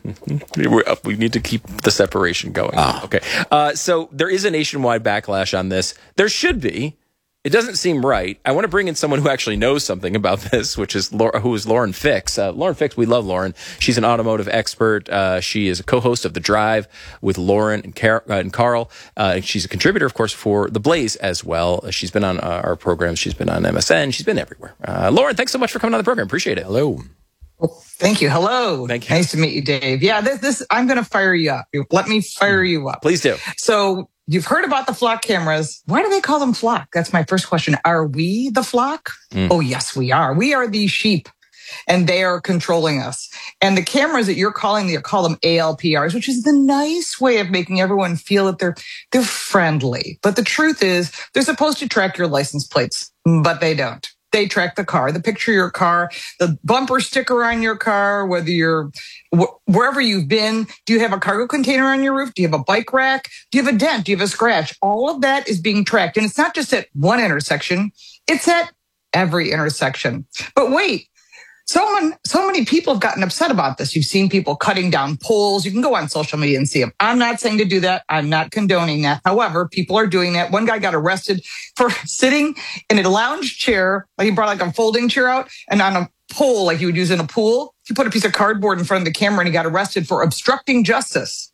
We need to keep the separation going. Okay. So there is a nationwide backlash on this. There should be. It doesn't seem right. I want to bring in someone who actually knows something about this, who is Lauren Fix. Lauren Fix, we love Lauren. She's an automotive expert. She is a co-host of The Drive with Lauren and Carl. She's a contributor, of course, for The Blaze as well. She's been on our programs. She's been on MSN. She's been everywhere. Lauren, thanks so much for coming on the program. Appreciate it. Hello. Well, thank you. Hello. Thank you. Nice to meet you, Dave. Yeah, this I'm going to fire you up. Let me fire you up. Please do. So you've heard about the flock cameras. Why do they call them flock? That's my first question. Are we the flock? Oh, yes, we are. We are the sheep, and they are controlling us. And the cameras that you're calling, you call them ALPRs, which is the nice way of making everyone feel that they're friendly. But the truth is, they're supposed to track your license plates, but they don't. They track the car, the picture of your car, the bumper sticker on your car, whether you're wherever you've been. Do you have a cargo container on your roof? Do you have a bike rack? Do you have a dent? Do you have a scratch? All of that is being tracked. And it's not just at one intersection. It's at every intersection. But wait, so many people have gotten upset about this. You've seen people cutting down poles. You can go on social media and see them. I'm not saying to do that. I'm not condoning that. However, people are doing that. One guy got arrested for sitting in a lounge chair. Like he brought like a folding chair out, and on a pole like you would use in a pool, he put a piece of cardboard in front of the camera and he got arrested for obstructing justice.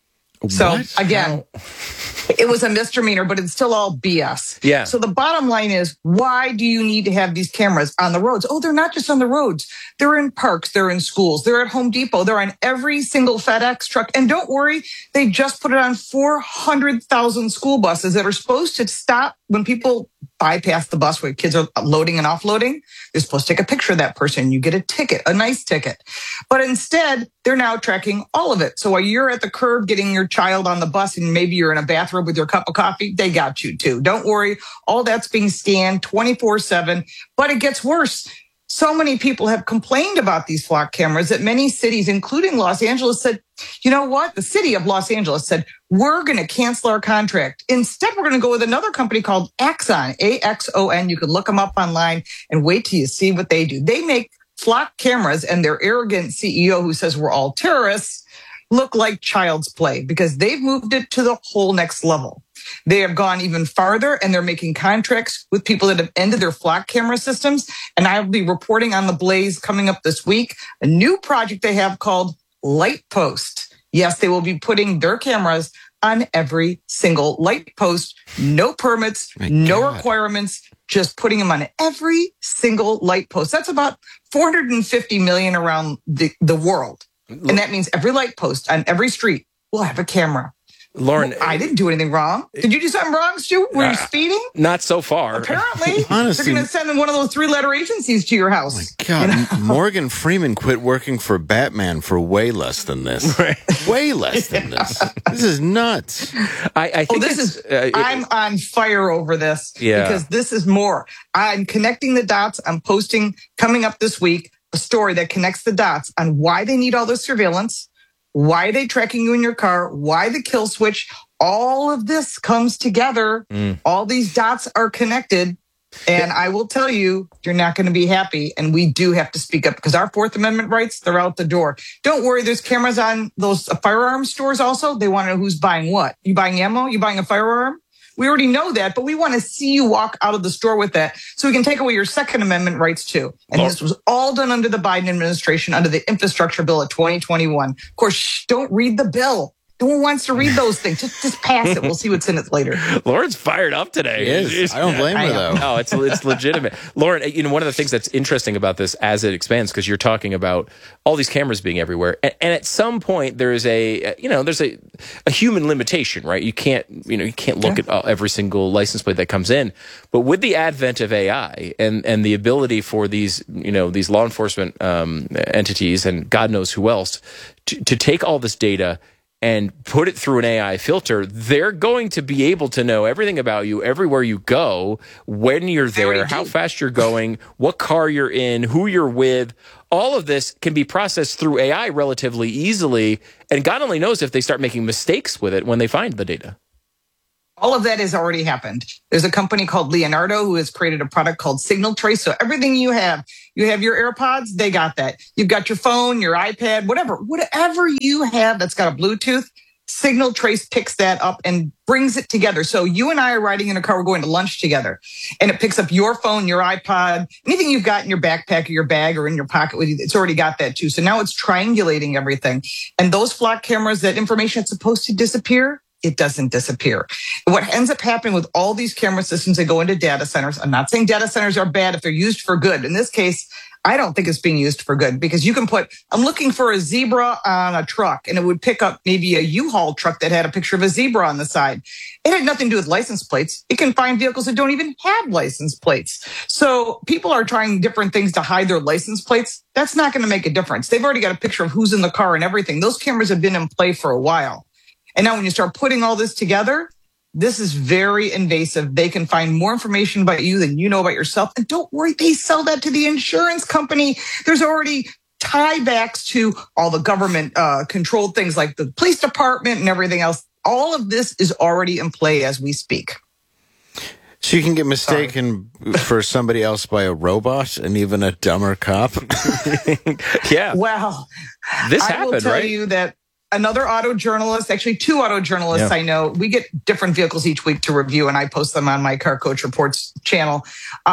So again, it was a misdemeanor, but it's still all BS. Yeah. So the bottom line is, why do you need to have these cameras on the roads? Oh, they're not just on the roads. They're in parks. They're in schools. They're at Home Depot. They're on every single FedEx truck. And don't worry, they just put it on 400,000 school buses that are supposed to stop when people bypass the bus where kids are loading and offloading. They're supposed to take a picture of that person. You get a ticket, a nice ticket. But instead, they're now tracking all of it. So while you're at the curb getting your child on the bus and maybe you're in a bathrobe with your cup of coffee, they got you too. Don't worry. All that's being scanned 24/7. But it gets worse. So many people have complained about these flock cameras that many cities, including Los Angeles, said, you know what? The city of Los Angeles said, we're going to cancel our contract. Instead, we're going to go with another company called Axon, AXON. You can look them up online and wait till you see what they do. They make flock cameras, and their arrogant CEO who says we're all terrorists look like child's play because they've moved it to the whole next level. They have gone even farther, and they're making contracts with people that have ended their flock camera systems. And I'll be reporting on The Blaze coming up this week, a new project they have called Light Post. Yes, they will be putting their cameras on every single light post. No permits, no requirements, just putting them on every single light post. That's about 450 million around the world. And that means every light post on every street will have a camera. Lauren, I didn't do anything wrong. Did you do something wrong, Stu? Were you speeding? Not so far. Apparently. Honestly, they're going to send one of those 3-letter agencies to your house. Oh my God. You know? Morgan Freeman quit working for Batman for way less than this. Right. Way less than this. This is nuts. I think I'm on fire over this because this is more. I'm connecting the dots. I'm posting coming up this week a story that connects the dots on why they need all this surveillance. Why are they tracking you in your car? Why the kill switch? All of this comes together. All these dots are connected. And I will tell you, you're not going to be happy. And we do have to speak up because our Fourth Amendment rights, they're out the door. Don't worry, there's cameras on those firearm stores also. They want to know who's buying what. You buying ammo? You buying a firearm? We already know that, but we want to see you walk out of the store with that so we can take away your Second Amendment rights too. And this was all done under the Biden administration, under the infrastructure bill of 2021. Of course, don't read the bill. No one wants to read those things. Just pass it. We'll see what's in it later. Lauren's fired up today. He is. I don't blame her, though. No, it's legitimate. Lauren, one of the things that's interesting about this as it expands, because you're talking about all these cameras being everywhere, and at some point there's a human limitation, right? You can't look at every single license plate that comes in. But with the advent of AI and the ability for these law enforcement entities and God knows who else to take all this data and put it through an AI filter, they're going to be able to know everything about you everywhere you go, when you're there, how fast you're going, what car you're in, who you're with. All of this can be processed through AI relatively easily, and God only knows if they start making mistakes with it when they find the data. All of that has already happened. There's a company called Leonardo who has created a product called Signal Trace. So everything you have your AirPods, they got that. You've got your phone, your iPad, whatever you have that's got a Bluetooth, Signal Trace picks that up and brings it together. So you and I are riding in a car, we're going to lunch together, and it picks up your phone, your iPod, anything you've got in your backpack or your bag or in your pocket with you. It's already got that too. So now it's triangulating everything. And those flock cameras, that information that's supposed to disappear, it doesn't disappear. What ends up happening with all these camera systems that go into data centers, I'm not saying data centers are bad if they're used for good. In this case, I don't think it's being used for good, because you can put, I'm looking for a zebra on a truck, and it would pick up maybe a U-Haul truck that had a picture of a zebra on the side. It had nothing to do with license plates. It can find vehicles that don't even have license plates. So people are trying different things to hide their license plates. That's not going to make a difference. They've already got a picture of who's in the car and everything. Those cameras have been in play for a while. And now when you start putting all this together, this is very invasive. They can find more information about you than you know about yourself. And don't worry, they sell that to the insurance company. There's already tiebacks to all the government controlled things like the police department and everything else. All of this is already in play as we speak. So you can get mistaken for somebody else by a robot and even a dumber cop. Yeah. Well, This I happened, will tell right? you that another auto journalist, actually two auto journalists I know, we get different vehicles each week to review, and I post them on my Car Coach Reports channel.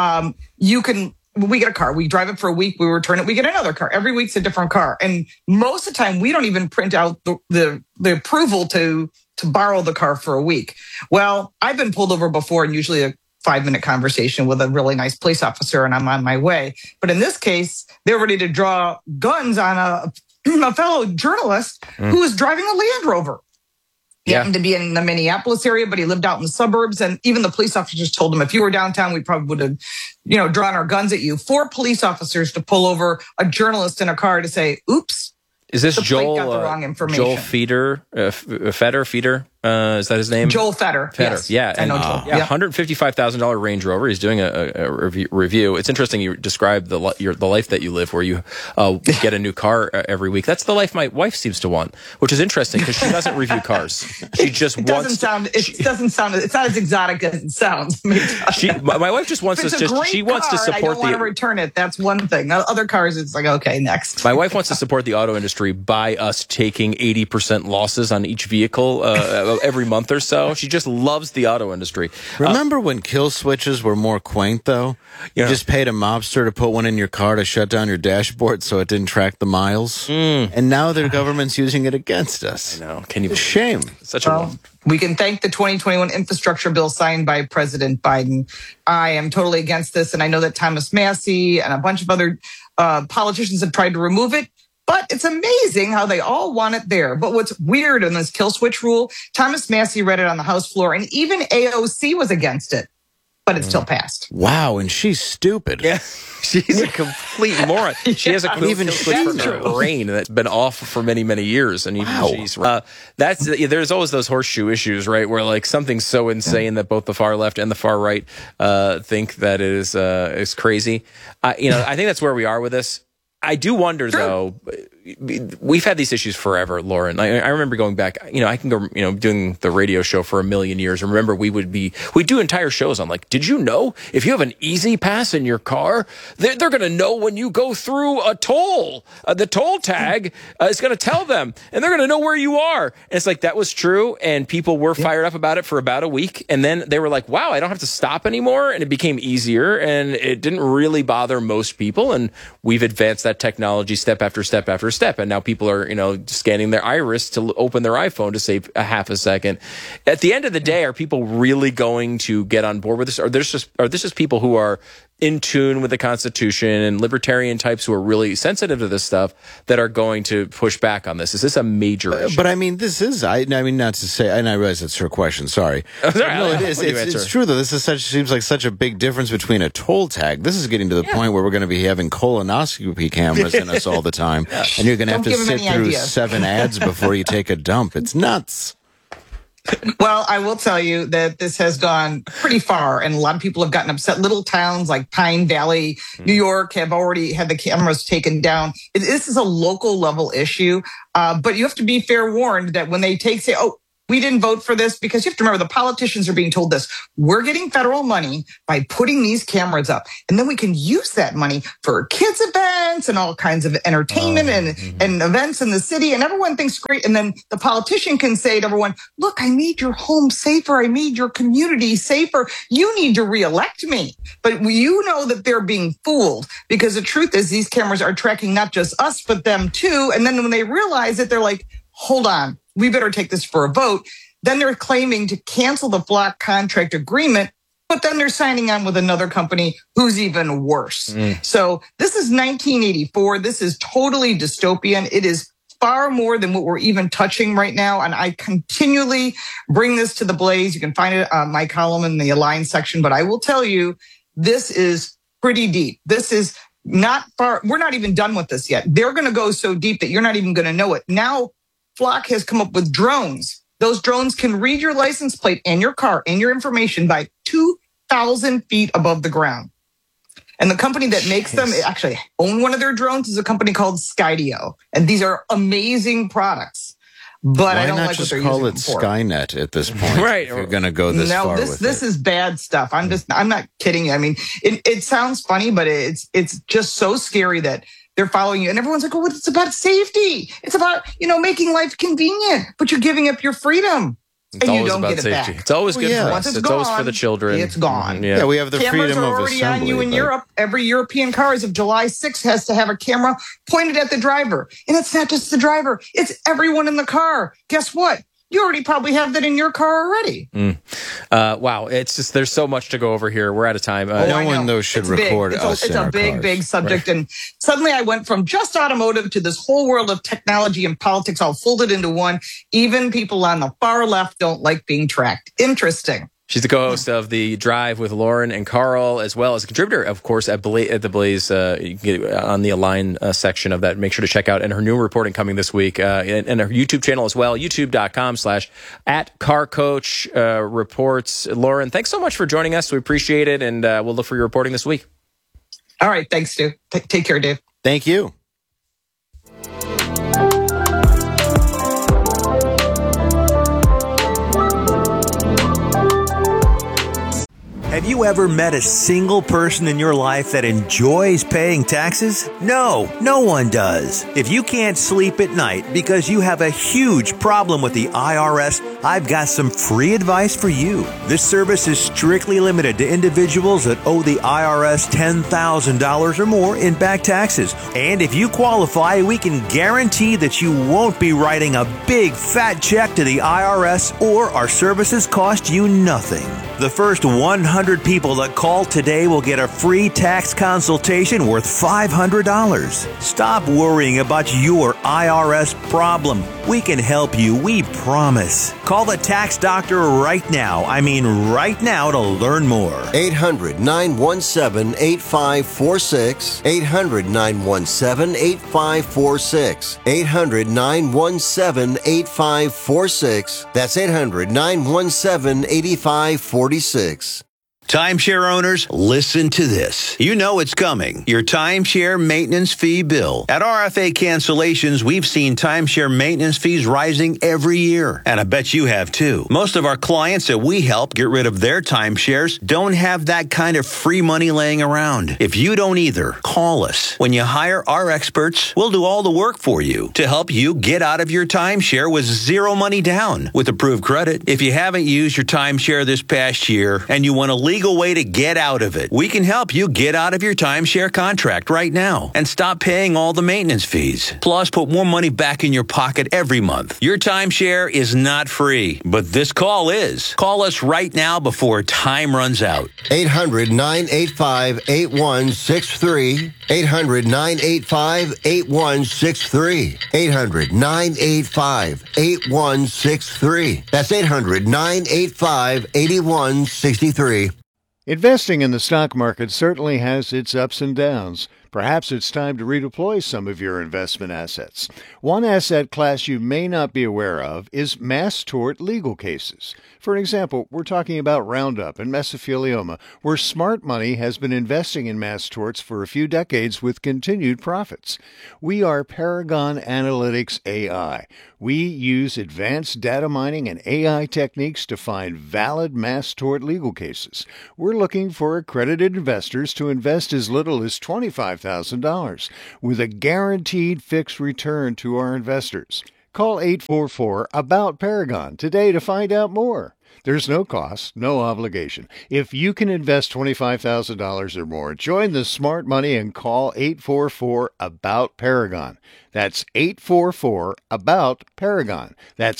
We get a car, we drive it for a week, we return it, we get another car. Every week's a different car. And most of the time, we don't even print out the approval to borrow the car for a week. Well, I've been pulled over before, and usually a 5-minute conversation with a really nice police officer, and I'm on my way. But in this case, they're ready to draw guns on a fellow journalist who was driving a Land Rover. He happened to be in the Minneapolis area, but he lived out in the suburbs. And even the police officers told him, if you were downtown, we probably would have, drawn our guns at you. 4 police officers to pull over a journalist in a car to say, oops. Is this the plate Joel? got the wrong information. Joel Feeder? Feeder? Is that his name? Joel Fetter. Yes. Yeah. I know Joel. Yeah. $155,000 Range Rover. He's doing a review. It's interesting you describe the life that you live, where you get a new car every week. That's the life my wife seems to want, which is interesting because she doesn't review cars. She just wants. It's not as exotic as it sounds. My wife just wants us to. She wants to support I don't want to return it. That's one thing. Other cars, it's like, okay, next. My wife wants to support the auto industry by us taking 80% losses on each vehicle every month or so. She just loves the auto industry. Remember when kill switches were more quaint, though? You just paid a mobster to put one in your car to shut down your dashboard so it didn't track the miles. And now their government's using it against us. I know. Can you? Shame. We can thank the 2021 infrastructure bill signed by President Biden. I am totally against this, and I know that Thomas Massey and a bunch of other politicians have tried to remove it. But it's amazing how they all want it there. But what's weird in this kill switch rule, Thomas Massey read it on the House floor, and even AOC was against it. But it still passed. Wow, and she's stupid. Yeah, she's a complete moron. She has a even switch for her brain that's been off for many, many years, and even she's there's always those horseshoe issues, right? Where like something's so insane that both the far left and the far right think that it is crazy. I think that's where we are with this. I do wonder, though, we've had these issues forever, Lauren. I remember going back, I can go, doing the radio show for a million years. And remember, we do entire shows on like, did you know if you have an Easy Pass in your car, they're going to know when you go through a toll, the toll tag is going to tell them, and they're going to know where you are. And it's like, that was true. And people were fired up about it for about a week. And then they were like, wow, I don't have to stop anymore. And it became easier, and it didn't really bother most people. And we've advanced that technology step after step after step, and now people are scanning their iris to open their iPhone to save a half a second. At the end of the day, are people really going to get on board with this? Or this just people who are in tune with the Constitution and libertarian types who are really sensitive to this stuff that are going to push back on this? Is this a major issue? But I mean, this is, not to say, and I realize it's her question, sorry. No, it is. It's true, though. This seems like such a big difference between a toll tag. This is getting to the point where we're going to be having colonoscopy cameras in us all the time. And you're going to have to sit through 7 ads before you take a dump. It's nuts. Well, I will tell you that this has gone pretty far, and a lot of people have gotten upset. Little towns like Pine Valley, New York, have already had the cameras taken down. This is a local level issue, but you have to be fair warned that when they say, oh, we didn't vote for this, because you have to remember the politicians are being told this. We're getting federal money by putting these cameras up. And then we can use that money for kids events and all kinds of entertainment and events in the city. And everyone thinks great. And then the politician can say to everyone, look, I made your home safer. I made your community safer. You need to reelect me. But you know that they're being fooled, because the truth is these cameras are tracking not just us, but them too. And then when they realize it, they're like, hold on, we better take this for a vote. Then they're claiming to cancel the Flock contract agreement, but then they're signing on with another company who's even worse. So this is 1984. This is totally dystopian. It is far more than what we're even touching right now. And I continually bring this to the blaze. You can find it on my column in the Align section, but I will tell you, this is pretty deep. This is not far. We're not even done with this yet. They're going to go so deep that you're not even going to know it. Now, Flock has come up with drones. Those drones can read your license plate and your car and your information by 2,000 feet above the ground. And the company that makes them actually own one of their drones is a company called Skydio. And these are amazing products. But why I don't not like just what they're call it using Skynet at this point? Right. If you're going to go this far with this it. is bad stuff. I'm not kidding you. I mean, it sounds funny, but it's just so scary that they're following you. And everyone's like, oh, it's about safety. It's about, making life convenient, but you're giving up your freedom. It's and always you don't about get it safety. back. It's always good for us. It's always for the children. It's gone. Yeah, we have the Cameras freedom are of already assembly. on you in Europe. Every European car as of July 6th has to have a camera pointed at the driver. And it's not just the driver. It's everyone in the car. Guess what? You already probably have that in your car already. Wow. It's just, there's so much to go over here. We're out of time. No one, though, should record us in our cars. It's a big subject. Right. And suddenly I went from just automotive to this whole world of technology and politics all folded into one. Even people on the far left don't like being tracked. Interesting. She's the co-host of The Drive with Lauren and Carl, as well as a contributor, of course, at the Blaze. You can get on the Align section of that. Make sure to check out and her new reporting coming this week, and her YouTube channel as well, youtube.com/@CarCoach reports. Lauren, thanks so much for joining us. We appreciate it, and we'll look for your reporting this week. All right. Thanks, Stu. Take care, Dave. Thank you. Have you ever met a single person in your life that enjoys paying taxes? No, no one does. If you can't sleep at night because you have a huge problem with the IRS, I've got some free advice for you. This service is strictly limited to individuals that owe the IRS $10,000 or more in back taxes. And if you qualify, we can guarantee that you won't be writing a big fat check to the IRS, or our services cost you nothing. The first 100 people that call today will get a free tax consultation worth $500. Stop worrying about your IRS problem. We can help you, we promise. Call the tax doctor right now. I mean right now, to learn more. 800-917-8546. 800-917-8546. 800-917-8546. That's 800-917-8546. Timeshare owners, listen to this. You know it's coming. Your timeshare maintenance fee bill. At RFA Cancellations, we've seen timeshare maintenance fees rising every year. And I bet you have too. Most of our clients that we help get rid of their timeshares don't have that kind of free money laying around. If you don't either, call us. When you hire our experts, we'll do all the work for you to help you get out of your timeshare with zero money down with approved credit. If you haven't used your timeshare this past year and you want to legal way to get out of it, we can help you get out of your timeshare contract right now and stop paying all the maintenance fees. Plus, put more money back in your pocket every month. Your timeshare is not free, but this call is. Call us right now before time runs out. 800-985-8163. 800-985-8163. 800-985-8163. That's 800-985-8163. Investing in the stock market certainly has its ups and downs, Perhaps it's time to redeploy some of your investment assets. One asset class you may not be aware of is mass tort legal cases. For an example, we're talking about Roundup and mesothelioma, where smart money has been investing in mass torts for a few decades with continued profits. We are Paragon Analytics AI. We use advanced data mining and AI techniques to find valid mass tort legal cases. We're looking for accredited investors to invest as little as $25,000 with a guaranteed fixed return to our investors. Call 844-ABOUT-PARAGON today to find out more. There's no cost, no obligation. If you can invest $25,000 or more, join the smart money and call 844-ABOUT-PARAGON. That's 844-ABOUT-PARAGON. That's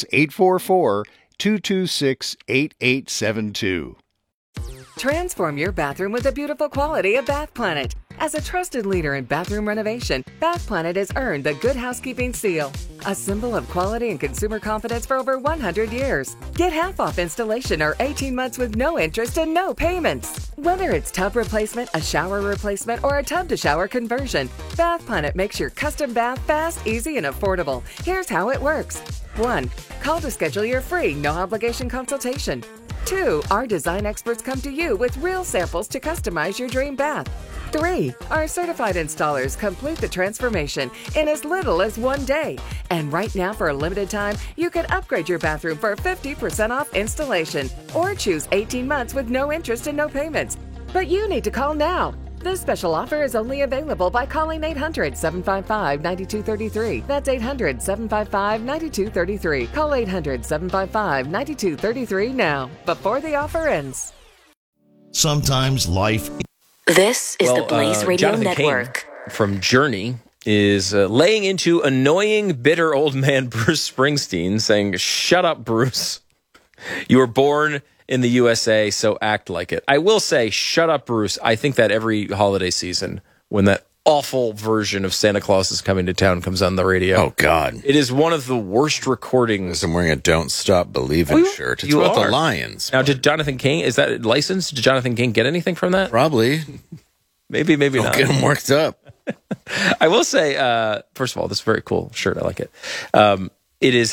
844-226-8872. Transform your bathroom with the beautiful quality of Bath Planet. As a trusted leader in bathroom renovation, Bath Planet has earned the Good Housekeeping seal, a symbol of quality and consumer confidence for over 100 years. Get half off installation or 18 months with no interest and no payments. Whether it's tub replacement, a shower replacement, or a tub-to-shower conversion, Bath Planet makes your custom bath fast, easy, and affordable. Here's how it works. 1. Call to schedule your free, no-obligation consultation. 2. Our design experts come to you with real samples to customize your dream bath. 3. Our certified installers complete the transformation in as little as 1 day. And right now, for a limited time, you can upgrade your bathroom for 50% off installation or choose 18 months with no interest and no payments. But you need to call now. This special offer is only available by calling 800-755-9233. That's 800-755-9233. Call 800-755-9233 now, before the offer ends. Sometimes life... This is the Blaze Radio Jonathan Network. Cain from Journey is laying into annoying, bitter old man Bruce Springsteen, saying, "Shut up, Bruce. You were born in the USA, so act like it." I will say, shut up, Bruce. I think that every holiday season, when that awful version of Santa Claus is Coming to Town comes on the radio. Oh, God. It is one of the worst recordings. I'm wearing a Don't Stop Believin' shirt. It's about the Lions. Now, did Jonathan Cain, is that licensed? Did Jonathan Cain get anything from that? Probably. Maybe not. Get him worked up. I will say, first of all, this is a very cool shirt. I like it. It is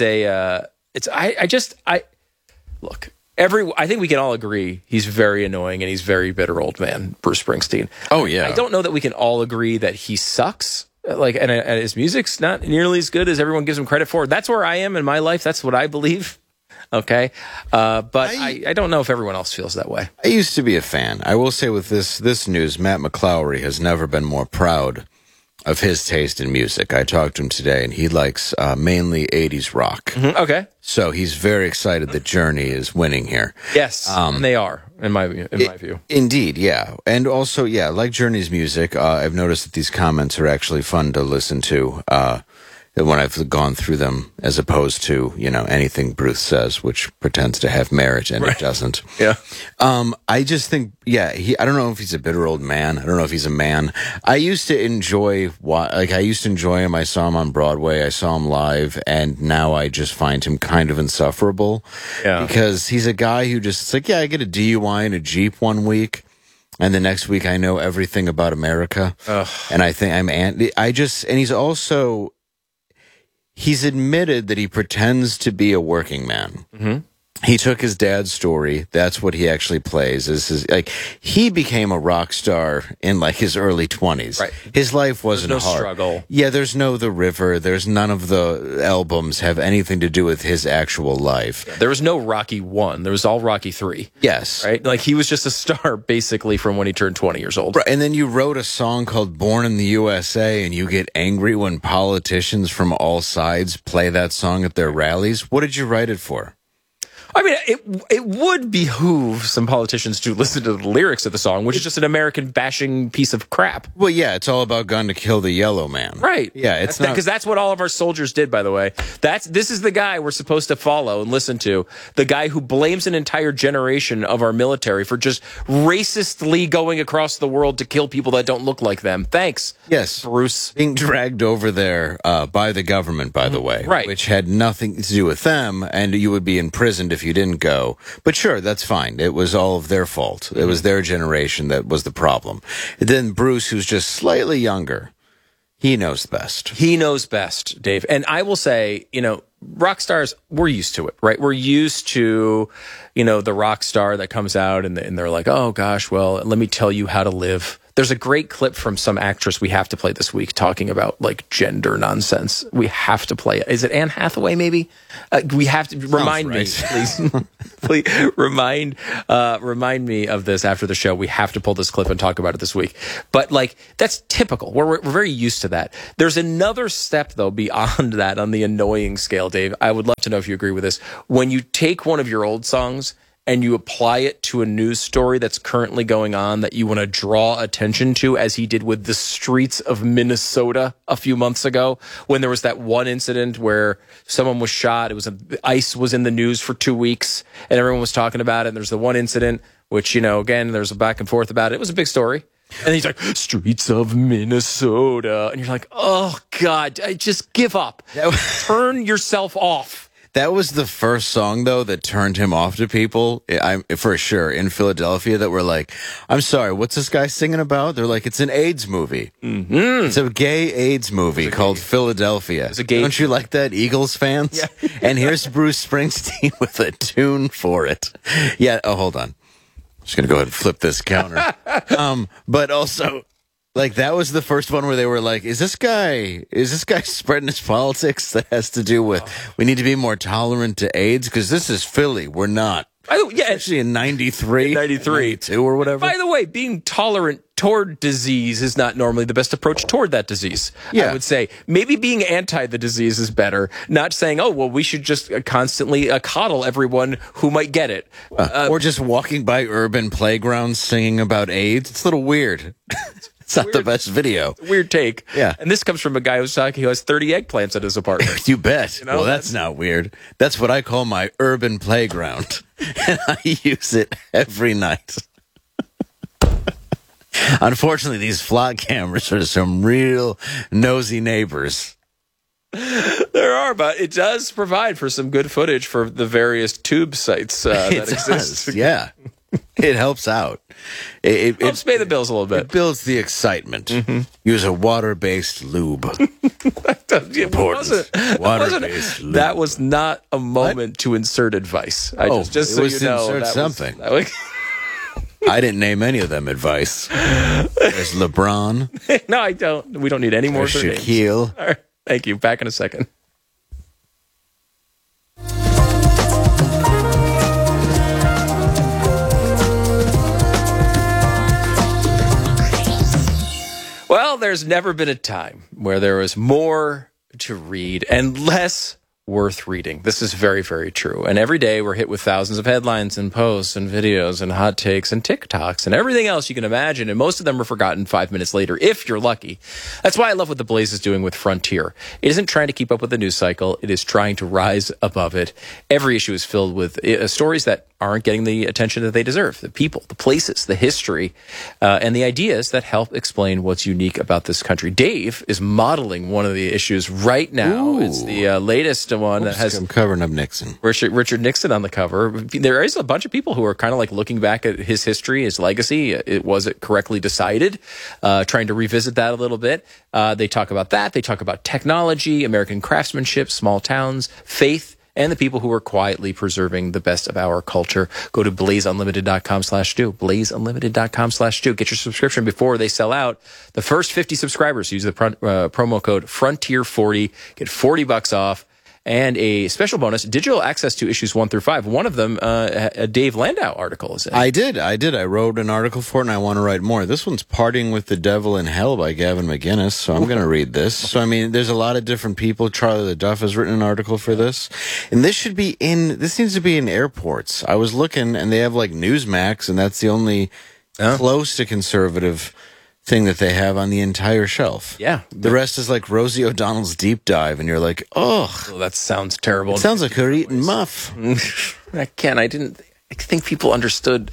look, I think we can all agree he's very annoying and he's very bitter old man, Bruce Springsteen. Oh, yeah. I don't know that we can all agree that he sucks. And his music's not nearly as good as everyone gives him credit for. That's where I am in my life. That's what I believe. Okay. But I don't know if everyone else feels that way. I used to be a fan. I will say with this news, Matt McClowry has never been more proud of his taste in music. I talked to him today, and he likes mainly 80s rock. Mm-hmm. Okay. So he's very excited that Journey is winning here. Yes, and they are, in my view. Indeed, yeah. And also, yeah, like Journey's music, I've noticed that these comments are actually fun to listen to when I've gone through them, as opposed to, anything Bruce says, which pretends to have merit and it doesn't. Yeah. I just think, I don't know if he's a bitter old man. I don't know if he's a man. I used to enjoy him. I saw him on Broadway. I saw him live, and now I just find him kind of insufferable. Yeah. Because he's a guy who just, I get a DUI in a Jeep one week, and the next week I know everything about America. Ugh. And I think and he's also, he's admitted that he pretends to be a working man. Mm-hmm. He took his dad's story. That's what he actually plays. He became a rock star in his early 20s. Right. His life wasn't there's no hard. Struggle. Yeah, there's no The River. There's none of the albums have anything to do with his actual life. There was no Rocky 1. There was all Rocky 3. Yes. Right? He was just a star basically from when he turned 20 years old. Right. And then you wrote a song called Born in the USA, and you get angry when politicians from all sides play that song at their rallies. What did you write it for? I mean, it would behoove some politicians to listen to the lyrics of the song, which is just an American bashing piece of crap. Well, yeah, it's all about gun to kill the yellow man. Right. Yeah, it's not... Because that's what all of our soldiers did, by the way. This is the guy we're supposed to follow and listen to. The guy who blames an entire generation of our military for just racistly going across the world to kill people that don't look like them. Thanks. Yes. Bruce. Being dragged over there by the government, by the way. Right. Which had nothing to do with them, and you would be imprisoned if if you didn't go. But sure, that's fine. It was all of their fault. It was their generation that was the problem. And then Bruce, who's just slightly younger, he knows best. He knows best, Dave. And I will say, rock stars, we're used to it, right? We're used to, the rock star that comes out and they're like, oh gosh, well, let me tell you how to live. There's a great clip from some actress we have to play this week talking about like gender nonsense. We have to play it. Is it Anne Hathaway maybe? We have to remind me, please. Please remind me of this after the show. We have to pull this clip and talk about it this week. But like that's typical. We're very used to that. There's another step though beyond that on the annoying scale, Dave. I would love to know if you agree with this. When you take one of your old songs and you apply it to a news story that's currently going on that you want to draw attention to, as he did with the streets of Minnesota a few months ago, when there was that one incident where someone was shot. ICE was in the news for 2 weeks, and everyone was talking about it. And there's the one incident, which, again, there's a back and forth about it. It was a big story. And he's like, streets of Minnesota. And you're like, oh, God, just give up. Turn yourself off. That was the first song, though, that turned him off to people, for sure, in Philadelphia, that were like, I'm sorry, what's this guy singing about? They're like, it's an AIDS movie. Mm-hmm. It's a gay AIDS movie called Philadelphia. Don't you like that, Eagles fans? Yeah. And here's Bruce Springsteen with a tune for it. Yeah, hold on. I'm just going to go ahead and flip this counter. But also... like, that was the first one where they were like, is this guy spreading his politics that has to do with we need to be more tolerant to AIDS? Because this is Philly. We're not. Yeah. Actually, in 93. 92 or whatever. By the way, being tolerant toward disease is not normally the best approach toward that disease. Yeah. I would say maybe being anti the disease is better. Not saying, oh, well, we should just constantly coddle everyone who might get it. Or just walking by urban playgrounds singing about AIDS. It's a little weird. It's not the best video. Weird take. Yeah. And this comes from a guy who has 30 eggplants at his apartment. You bet. Well, that's not weird. That's what I call my urban playground. And I use it every night. Unfortunately, these flock cameras are some real nosy neighbors. There are, but it does provide for some good footage for the various tube sites that exist. Yeah. It helps out. It helps pay the bills a little bit. It builds the excitement. Mm-hmm. Use a water-based lube. Water-based lube. That was not a moment to insert advice. Just so you know, insert something. I didn't name any of them advice. There's LeBron. No, I don't. We don't need any more. There's Shaquille. All right. Thank you. Back in a second. Well, there's never been a time where there was more to read and less worth reading. This is very, very true. And every day we're hit with thousands of headlines and posts and videos and hot takes and TikToks and everything else you can imagine. And most of them are forgotten 5 minutes later, if you're lucky. That's why I love what The Blaze is doing with Frontier. It isn't trying to keep up with the news cycle. It is trying to rise above it. Every issue is filled with stories that aren't getting the attention that they deserve. The people, the places, the history, and the ideas that help explain what's unique about this country. Dave is modeling one of the issues right now. Ooh. It's the latest one that has... I'm covering up Nixon. Richard Nixon on the cover. There is a bunch of people who are kind of like looking back at his history, his legacy. Was it correctly decided? Trying to revisit that a little bit. They talk about that. They talk about technology, American craftsmanship, small towns, faith, and the people who are quietly preserving the best of our culture. Go to blazeunlimited.com/do. Blazeunlimited.com/do. Get your subscription before they sell out. The first 50 subscribers use the promo code Frontier40. Get $40 off. And a special bonus, digital access to issues 1 through 5. One of them, a Dave Landau article is in. I did. I wrote an article for it, and I want to write more. This one's Parting with the Devil in Hell by Gavin McInnes, so I'm going to read this. So, I mean, there's a lot of different people. Charlie the Duff has written an article for this. And this needs to be in airports. I was looking, and they have, like, Newsmax, and that's the only close to conservative thing that they have on the entire shelf. Yeah. The rest is like Rosie O'Donnell's Deep Dive, and you're like, oh, that sounds terrible. It sounds like her eating muff. I think people understood.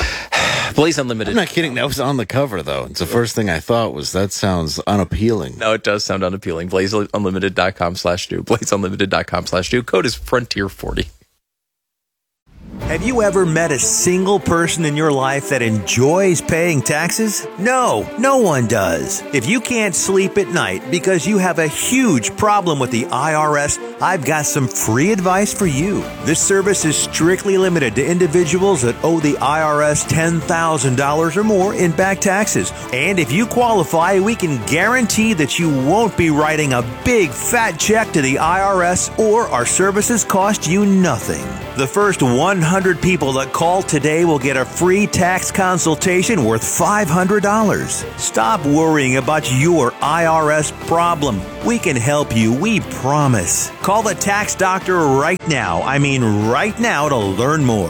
Blaze Unlimited. I'm not kidding. That was on the cover, though. It's the first thing I thought was, that sounds unappealing. No, it does sound unappealing. BlazeUnlimited.com/do. BlazeUnlimited.com/do. Code is Frontier40. Have you ever met a single person in your life that enjoys paying taxes? No, no one does. If you can't sleep at night because you have a huge problem with the IRS, I've got some free advice for you. This service is strictly limited to individuals that owe the IRS $10,000 or more in back taxes. And if you qualify, we can guarantee that you won't be writing a big fat check to the IRS, or our services cost you nothing. The first 100 people that call today will get a free tax consultation worth $500. Stop worrying about your IRS problem. We can help you, we promise. Call the tax doctor right now. I mean right now to learn more.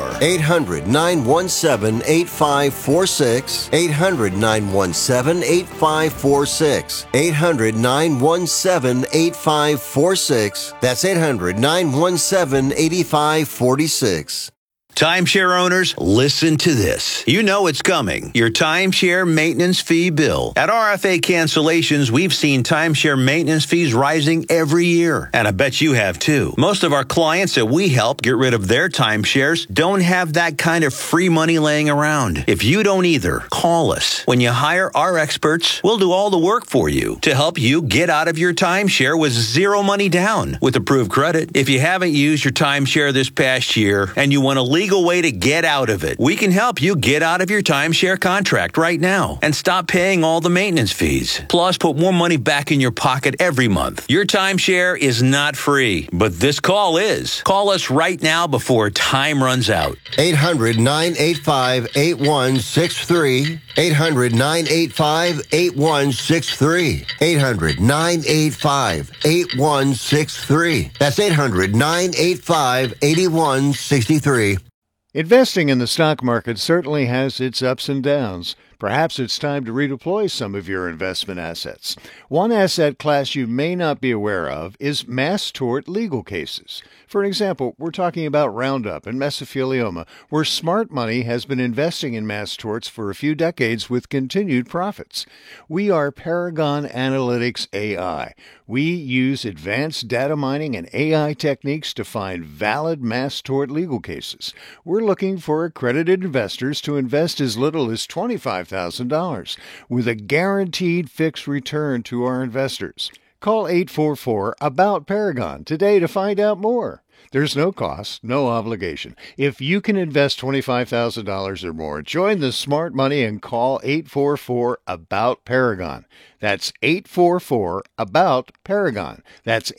800-917-8546. 800-917-8546. 800-917-8546. That's 800-917-8546. Timeshare owners, listen to this. You know it's coming. Your timeshare maintenance fee bill. At RFA Cancellations, we've seen timeshare maintenance fees rising every year. And I bet you have too. Most of our clients that we help get rid of their timeshares don't have that kind of free money laying around. If you don't either, call us. When you hire our experts, we'll do all the work for you to help you get out of your timeshare with zero money down with approved credit. If you haven't used your timeshare this past year and you want to leave way to get out of it, we can help you get out of your timeshare contract right now and stop paying all the maintenance fees. Plus, put more money back in your pocket every month. Your timeshare is not free, but this call is. Call us right now before time runs out. 800-985-8163. 800-985-8163. 800-985-8163. That's 800-985-8163. Investing in the stock market certainly has its ups and downs. Perhaps it's time to redeploy some of your investment assets. One asset class you may not be aware of is mass tort legal cases. For example, we're talking about Roundup and mesothelioma, where smart money has been investing in mass torts for a few decades with continued profits. We are Paragon Analytics AI. We use advanced data mining and AI techniques to find valid mass tort legal cases. We're looking for accredited investors to invest as little as $25,000 with a guaranteed fixed return to our investors. Call 844-ABOUT-PARAGON today to find out more. There's no cost, no obligation. If you can invest $25,000 or more, join the smart money and call 844-ABOUT-PARAGON. That's 844-ABOUT-PARAGON. That's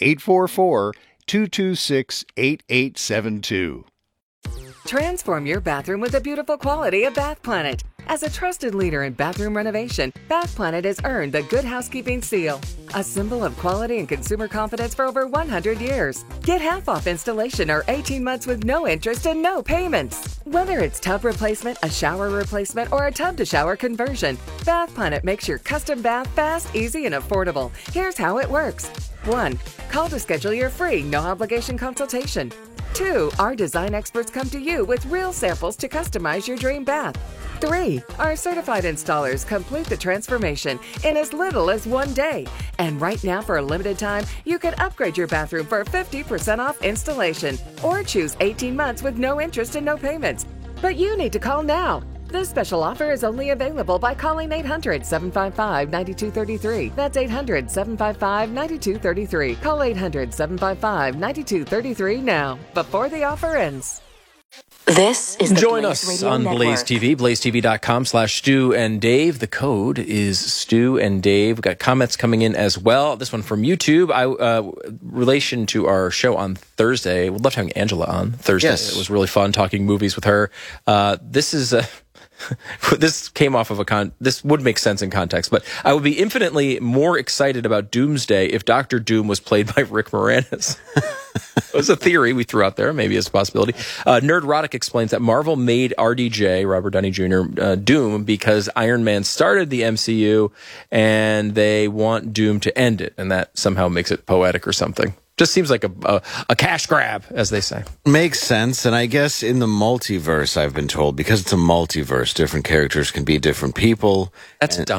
844-226-8872. Transform your bathroom with the beautiful quality of Bath Planet. As a trusted leader in bathroom renovation, Bath Planet has earned the Good Housekeeping Seal, a symbol of quality and consumer confidence for over 100 years. Get half off installation or 18 months with no interest and no payments. Whether it's tub replacement, a shower replacement, or a tub-to-shower conversion, Bath Planet makes your custom bath fast, easy, and affordable. Here's how it works. 1. Call to schedule your free, no-obligation consultation. 2. Our design experts come to you with real samples to customize your dream bath. 3. Our certified installers complete the transformation in as little as 1 day. And right now, for a limited time, you can upgrade your bathroom for 50% off installation or choose 18 months with no interest and no payments. But you need to call now. This special offer is only available by calling 800-755-9233. That's 800-755-9233. Call 800-755-9233 now, before the offer ends. This is the Join Blaze us Radio on Network. Blaze TV, blazetv.com/Stu and Dave. The code is Stu and Dave. We've got comments coming in as well. This one from YouTube. Relation to our show on Thursday. We'd love having Angela on Thursday. Yes. It was really fun talking movies with her. This is this came off of this would make sense in context, but I would be infinitely more excited about Doomsday if Dr. Doom was played by Rick Moranis. It was a theory we threw out there, maybe as a possibility. Nerdrotic explains that Marvel made RDJ, Robert Downey Jr., Doom because Iron Man started the MCU and they want Doom to end it, and that somehow makes it poetic or something. Just seems like a cash grab, as they say. Makes sense. And I guess in the multiverse, I've been told, because it's a multiverse, different characters can be different people. That's dumb.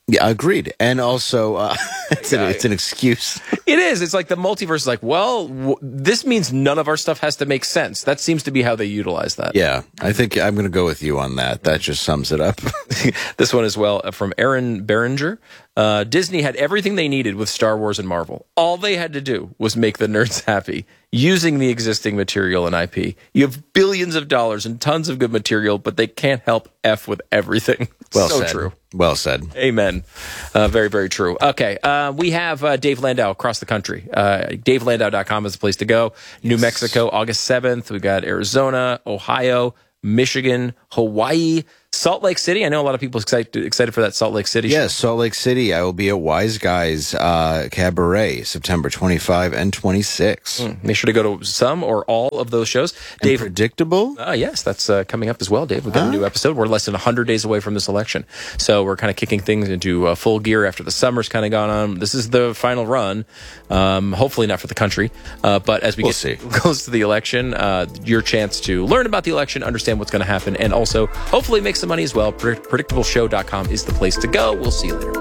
Yeah, agreed. And also, it's an excuse. It is. It's like the multiverse is like, well, this means none of our stuff has to make sense. That seems to be how they utilize that. Yeah, I think I'm going to go with you on that. That just sums it up. This one as well from Aaron Berenger. Disney had everything they needed with Star Wars and Marvel. All they had to do was make the nerds happy using the existing material and IP. You have billions of dollars and tons of good material, but they can't help F with everything. Well so said. True. Well said. Amen. Very, very true. Okay. We have Dave Landau across the country. DaveLandau.com is the place to go. New Mexico, August 7th. We've got Arizona, Ohio, Michigan, Hawaii, Salt Lake City. I know a lot of people excited for that Salt Lake City show. Yes, Salt Lake City. I will be at Wise Guys Cabaret, September 25 and 26. Make sure to go to some or all of those shows. Dave, Predictable? Yes, that's coming up as well, Dave. We've got a new episode. We're less than 100 days away from this election. So we're kind of kicking things into full gear after the summer's kind of gone on. This is the final run. Hopefully not for the country. But as we get close to the election, your chance to learn about the election, understand what's going to happen, and also hopefully make some money as well. PredictableShow.com is the place to go. We'll see you later.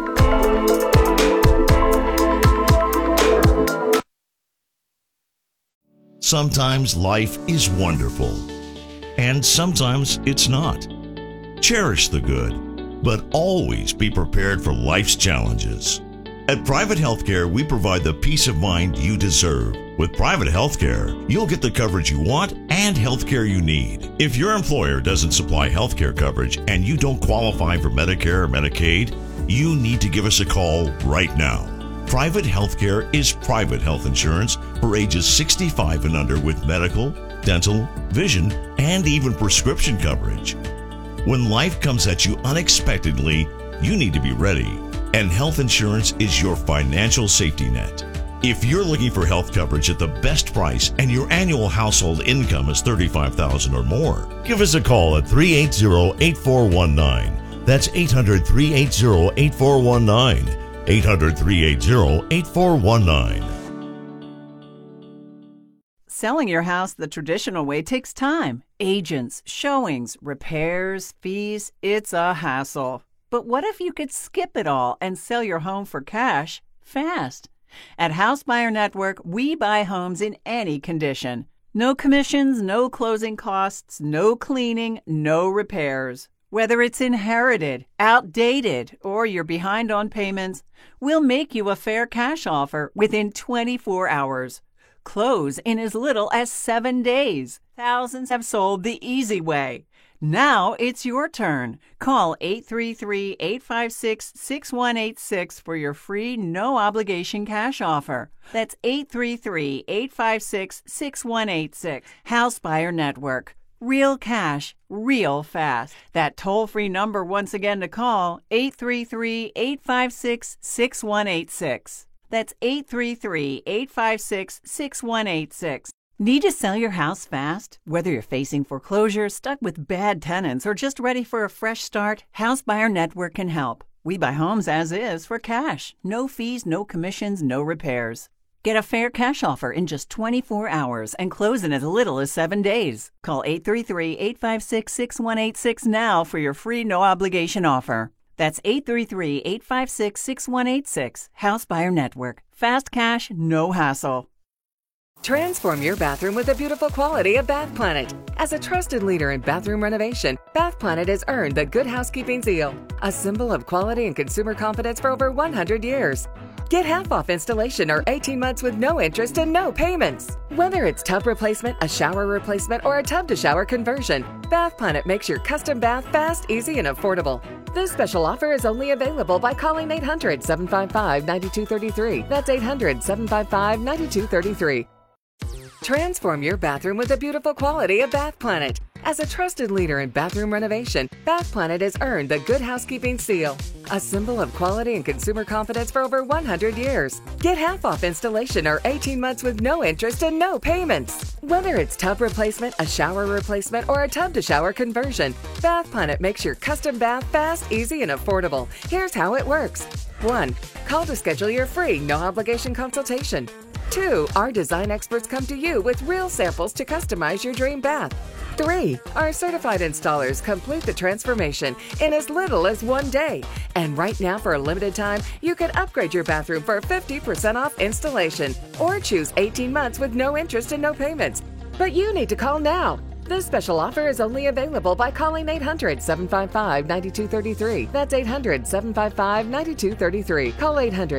Sometimes life is wonderful, and sometimes it's not. Cherish the good, but always be prepared for life's challenges. At Private Healthcare, we provide the peace of mind you deserve. With Private Healthcare, you'll get the coverage you want and healthcare you need. If your employer doesn't supply healthcare coverage and you don't qualify for Medicare or Medicaid, you need to give us a call right now. Private Healthcare is private health insurance for ages 65 and under with medical, dental, vision, and even prescription coverage. When life comes at you unexpectedly, you need to be ready. And health insurance is your financial safety net. If you're looking for health coverage at the best price and your annual household income is $35,000 or more, give us a call at 380-8419. That's 800-380-8419. 800-380-8419. Selling your house the traditional way takes time. Agents, showings, repairs, fees, it's a hassle. But what if you could skip it all and sell your home for cash fast? At House Buyer Network, we buy homes in any condition. No commissions, no closing costs, no cleaning, no repairs. Whether it's inherited, outdated, or you're behind on payments, we'll make you a fair cash offer within 24 hours. Close in as little as 7 days. Thousands have sold the easy way. Now it's your turn. Call 833-856-6186 for your free, no-obligation cash offer. That's 833-856-6186. House Buyer Network. Real cash, real fast. That toll-free number once again to call, 833-856-6186. That's 833-856-6186. Need to sell your house fast? Whether you're facing foreclosure, stuck with bad tenants, or just ready for a fresh start, House Buyer Network can help. We buy homes as is for cash. No fees, no commissions, no repairs. Get a fair cash offer in just 24 hours and close in as little as 7 days. Call 833-856-6186 now for your free no-obligation offer. That's 833-856-6186. House Buyer Network. Fast cash, no hassle. Transform your bathroom with the beautiful quality of Bath Planet. As a trusted leader in bathroom renovation, Bath Planet has earned the Good Housekeeping seal, a symbol of quality and consumer confidence for over 100 years. Get half off installation or 18 months with no interest and no payments. Whether it's tub replacement, a shower replacement, or a tub-to-shower conversion, Bath Planet makes your custom bath fast, easy, and affordable. This special offer is only available by calling 800-755-9233. That's 800-755-9233. Transform your bathroom with the beautiful quality of Bath Planet. As a trusted leader in bathroom renovation, Bath Planet has earned the Good Housekeeping seal, a symbol of quality and consumer confidence for over 100 years. Get half off installation or 18 months with no interest and no payments. Whether it's tub replacement, a shower replacement, or a tub-to-shower conversion, Bath Planet makes your custom bath fast, easy, and affordable. Here's how it works. 1. Call to schedule your free, no-obligation consultation. 2, our design experts come to you with real samples to customize your dream bath. 3, our certified installers complete the transformation in as little as 1 day. And right now, for a limited time, you can upgrade your bathroom for 50% off installation or choose 18 months with no interest and no payments. But you need to call now. This special offer is only available by calling 800-755-9233. That's 800-755-9233. Call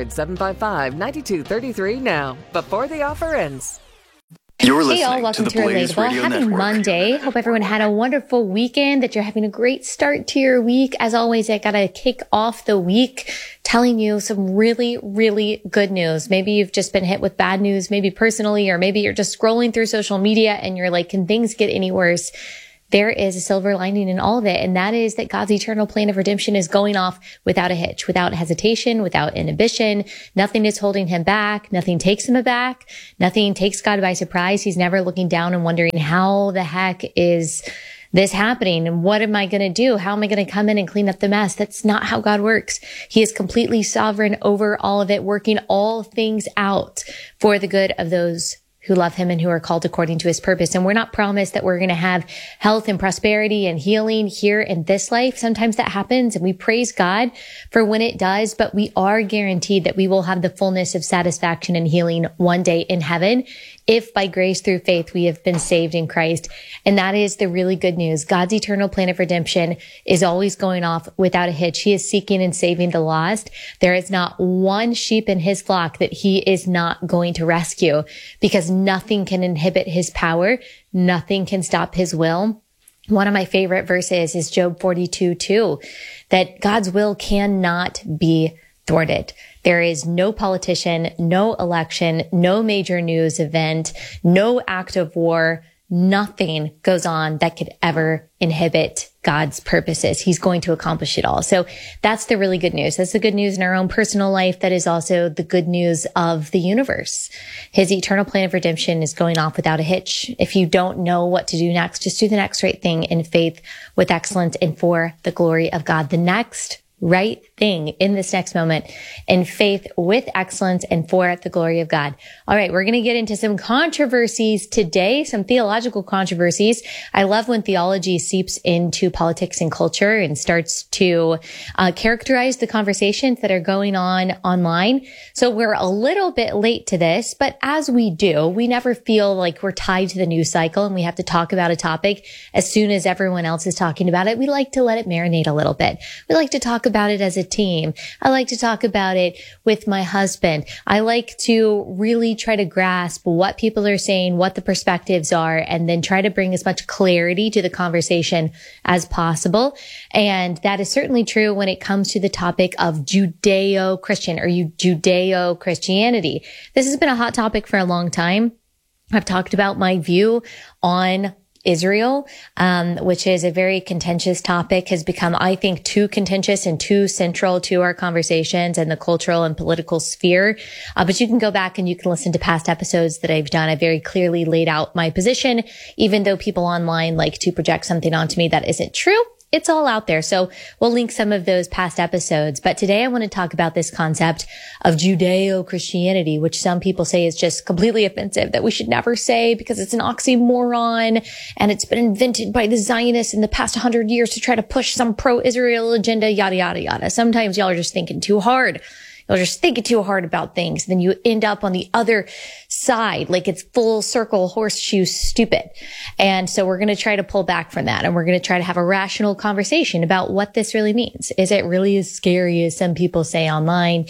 800-755-9233 now, before the offer ends. You're listening hey all, welcome to Relatable. Happy Monday. Hope everyone had a wonderful weekend, that you're having a great start to your week. As always, I got to kick off the week telling you some really, really good news. Maybe you've just been hit with bad news, maybe personally, or maybe you're just scrolling through social media and you're like, can things get any worse? There is a silver lining in all of it, and that is that God's eternal plan of redemption is going off without a hitch, without hesitation, without inhibition. Nothing is holding him back. Nothing takes him aback. Nothing takes God by surprise. He's never looking down and wondering, how the heck is this happening? And what am I going to do? How am I going to come in and clean up the mess? That's not how God works. He is completely sovereign over all of it, working all things out for the good of those who love him and who are called according to his purpose. And we're not promised that we're going to have health and prosperity and healing here in this life. Sometimes that happens, and we praise God for when it does, but we are guaranteed that we will have the fullness of satisfaction and healing one day in heaven, if by grace through faith we have been saved in Christ. And that is the really good news. God's eternal plan of redemption is always going off without a hitch. He is seeking and saving the lost. There is not one sheep in his flock that he is not going to rescue, because nothing can inhibit his power. Nothing can stop his will. One of my favorite verses is Job 42:2, that God's will cannot be thwarted. There is no politician, no election, no major news event, no act of war. Nothing goes on that could ever inhibit God's purposes. He's going to accomplish it all. So that's the really good news. That's the good news in our own personal life. That is also the good news of the universe. His eternal plan of redemption is going off without a hitch. If you don't know what to do next, just do the next right thing in faith, with excellence, and for the glory of God. The next right thing in this next moment, in faith, with excellence, and for the glory of God. All right, we're going to get into some controversies today, some theological controversies. I love when theology seeps into politics and culture and starts to characterize the conversations that are going on online. So we're a little bit late to this, but as we do, we never feel like we're tied to the news cycle and we have to talk about a topic as soon as everyone else is talking about it. We like to let it marinate a little bit. We like to talk about it as a team. I like to talk about it with my husband. I like to really try to grasp what people are saying, what the perspectives are, and then try to bring as much clarity to the conversation as possible. And that is certainly true when it comes to the topic of Judeo-Christian or Judeo-Christianity. This has been a hot topic for a long time. I've talked about my view on Israel, which is a very contentious topic, has become, I think, too contentious and too central to our conversations and the cultural and political sphere. But you can go back and you can listen to past episodes that I've done. I very clearly laid out my position, even though people online like to project something onto me that isn't true. It's all out there. So we'll link some of those past episodes. But today I want to talk about this concept of Judeo-Christianity, which some people say is just completely offensive, that we should never say because it's an oxymoron and it's been invented by the Zionists in the past 100 years to try to push some pro-Israel agenda, yada, yada, yada. Sometimes y'all are just thinking too hard. You're just thinking too hard about things. Then you end up on the other side, like it's full circle horseshoe stupid. And so we're going to try to pull back from that. And we're going to try to have a rational conversation about what this really means. Is it really as scary as some people say online?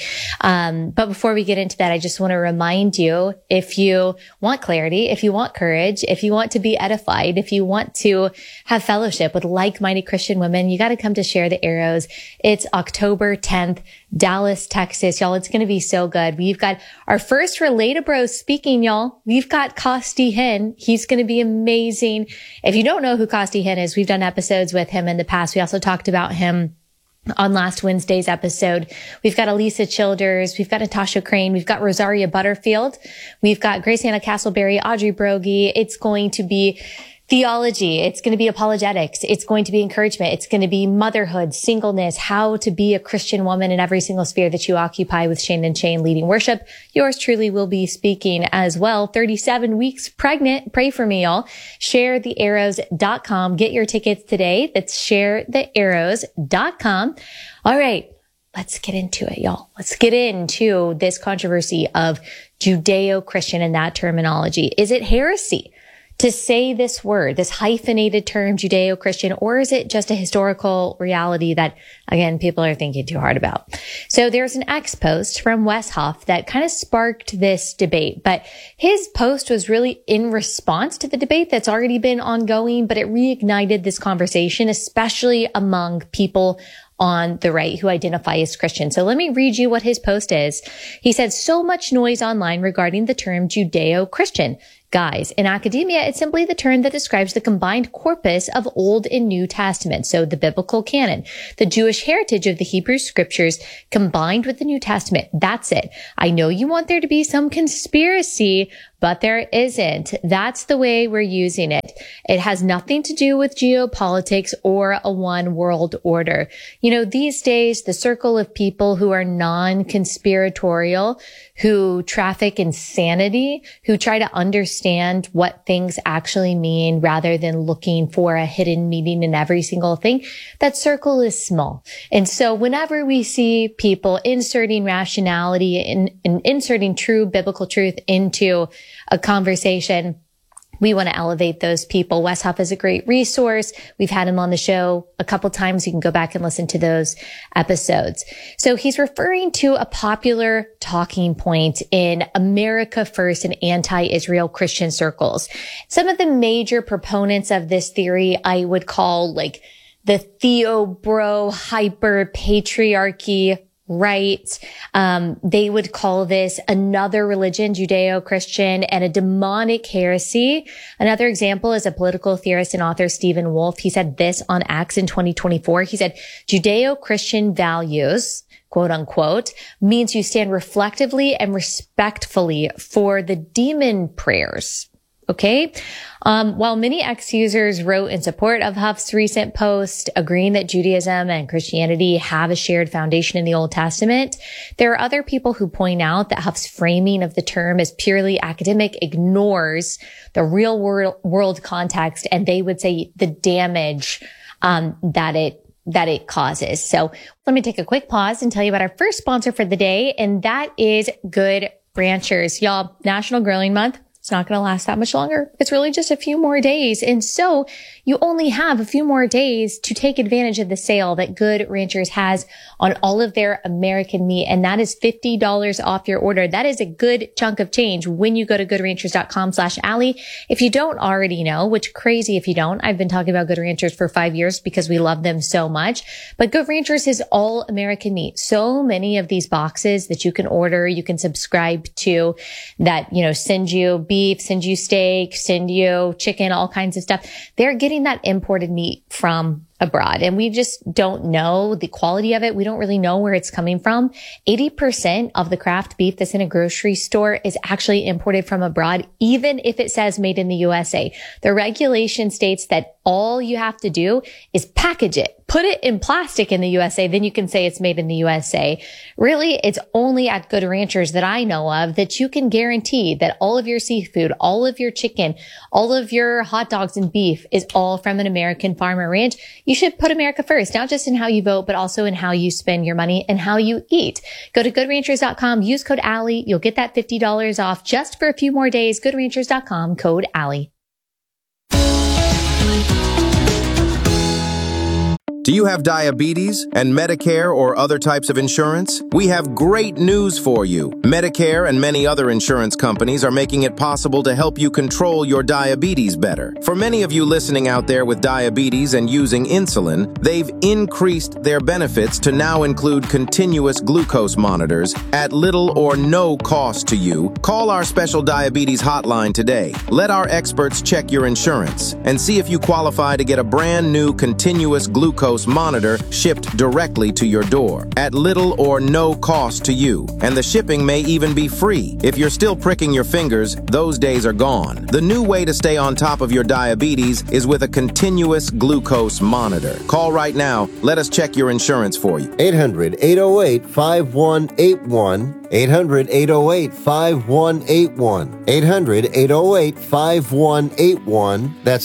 But before we get into that, I just want to remind you, if you want clarity, if you want courage, if you want to be edified, if you want to have fellowship with like-minded Christian women, you got to come to Share the Arrows. It's October 10th, Dallas, Texas. Y'all, it's going to be so good. We've got our first Relatable speaking, y'all. We've got Costi Hinn. He's going to be amazing. If you don't know who Costi Hinn is, we've done episodes with him in the past. We also talked about him on last Wednesday's episode. We've got Elisa Childers. We've got Natasha Crane. We've got Rosaria Butterfield. We've got Grace Anna Castleberry, Audrey Broggie. It's going to be theology. It's going to be apologetics. It's going to be encouragement. It's going to be motherhood, singleness, how to be a Christian woman in every single sphere that you occupy with Shane and Shane leading worship. Yours truly will be speaking as well. 37 weeks pregnant. Pray for me, y'all. ShareTheArrows.com. Get your tickets today. That's ShareTheArrows.com. All right. Let's get into it, y'all. Let's get into this controversy of Judeo-Christian and that terminology. Is it heresy to say this word, this hyphenated term, Judeo-Christian, or is it just a historical reality that, again, people are thinking too hard about? So there's an X post from Wes Huff that kind of sparked this debate, but his post was really in response to the debate that's already been ongoing, but it reignited this conversation, especially among people on the right who identify as Christian. So let me read you what his post is. He said, so much noise online regarding the term Judeo-Christian. Guys, in academia, it's simply the term that describes the combined corpus of Old and New Testament, so the biblical canon, the Jewish heritage of the Hebrew scriptures combined with the New Testament. That's it. I know you want there to be some conspiracy, but there isn't. That's the way we're using it. It has nothing to do with geopolitics or a one world order. You know, these days, the circle of people who are non-conspiratorial, who traffic insanity, who try to understand what things actually mean rather than looking for a hidden meaning in every single thing, that circle is small. And so whenever we see people inserting rationality and inserting true biblical truth into a conversation, we want to elevate those people. Wes Huff is a great resource. We've had him on the show a couple times. You can go back and listen to those episodes. So he's referring to a popular talking point in America First and anti-Israel Christian circles. Some of the major proponents of this theory I would call like the theobro hyper patriarchy right. They would call this another religion, Judeo-Christian, and a demonic heresy. Another example is a political theorist and author, Stephen Wolfe. He said this on Acts in 2024. He said, Judeo-Christian values, quote unquote, means you stand reflectively and respectfully for the demon prayers. Okay. While many ex-users wrote in support of Huff's recent post, agreeing that Judaism and Christianity have a shared foundation in the Old Testament, there are other people who point out that Huff's framing of the term as purely academic ignores the real world context, and they would say the damage that it causes. So let me take a quick pause and tell you about our first sponsor for the day, and that is Good Ranchers. Y'all, National Grilling Month. It's not going to last that much longer. It's really just a few more days. And so you only have a few more days to take advantage of the sale that Good Ranchers has on all of their American meat. And that is $50 off your order. That is a good chunk of change when you go to goodranchers.com/Allie. If you don't already know, which crazy if you don't, I've been talking about Good Ranchers for 5 years because we love them so much. But Good Ranchers is all American meat. So many of these boxes that you can order, you can subscribe to that, you know, send you beef, send you steak, send you chicken, all kinds of stuff. They're getting that imported meat from abroad, and we just don't know the quality of it. We don't really know where it's coming from. 80% of the craft beef that's in a grocery store is actually imported from abroad, even if it says made in the USA. The regulation states that all you have to do is package it, put it in plastic in the USA, then you can say it's made in the USA. Really, it's only at Good Ranchers that I know of that you can guarantee that all of your seafood, all of your chicken, all of your hot dogs and beef is all from an American farm or ranch. You should put America first, not just in how you vote, but also in how you spend your money and how you eat. Go to goodranchers.com, use code Allie. You'll get that $50 off just for a few more days. Goodranchers.com, code Allie. Do you have diabetes and Medicare or other types of insurance? We have great news for you. Medicare and many other insurance companies are making it possible to help you control your diabetes better. For many of you listening out there with diabetes and using insulin, they've increased their benefits to now include continuous glucose monitors at little or no cost to you. Call our special diabetes hotline today. Let our experts check your insurance and see if you qualify to get a brand new continuous glucose glucose monitor shipped directly to your door at little or no cost to you. And the shipping may even be free. If you're still pricking your fingers, those days are gone. The new way to stay on top of your diabetes is with a continuous glucose monitor. Call right now. Let us check your insurance for you. 800-808-5181. 800-808-5181. 800-808-5181. That's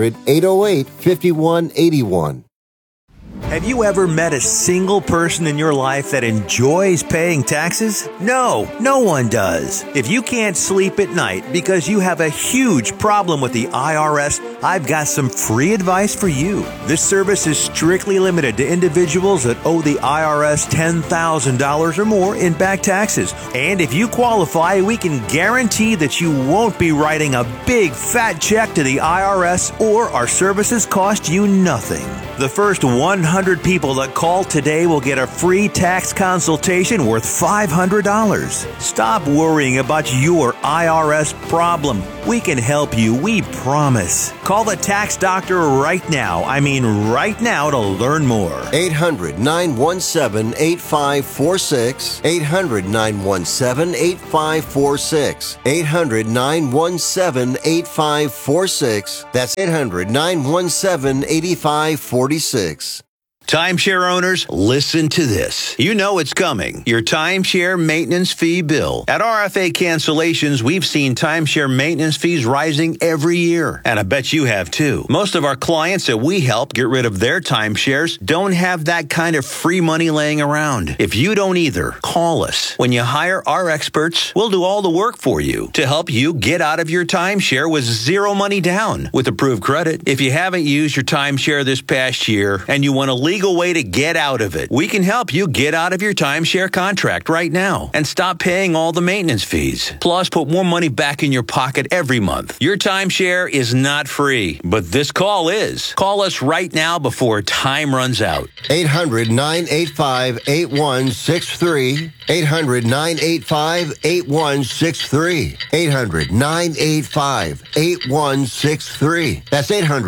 800-808-5181. Have you ever met a single person in your life that enjoys paying taxes? No, no one does. If you can't sleep at night because you have a huge problem with the IRS, I've got some free advice for you. This service is strictly limited to individuals that owe the IRS $10,000 or more in back taxes. And if you qualify, we can guarantee that you won't be writing a big fat check to the IRS, or our services cost you nothing. The first 100 people that call today will get a free tax consultation worth $500. Stop worrying about your IRS problem. We can help you, we promise. Call the tax doctor right now. I mean right now, to learn more. 800-917-8546. 800-917-8546. 800-917-8546. That's 800-917-8546. Timeshare owners, listen to this. You know it's coming. Your timeshare maintenance fee bill. At RFA Cancellations, we've seen timeshare maintenance fees rising every year. And I bet you have too. Most of our clients that we help get rid of their timeshares don't have that kind of free money laying around. If you don't either, call us. When you hire our experts, we'll do all the work for you to help you get out of your timeshare with zero money down with approved credit. If you haven't used your timeshare this past year and you want to legal way to get out of it, we can help you get out of your timeshare contract right now and stop paying all the maintenance fees. Plus, put more money back in your pocket every month. Your timeshare is not free, but this call is. Call us right now before time runs out. 800-985-8163. 800-985-8163. 800-985-8163. That's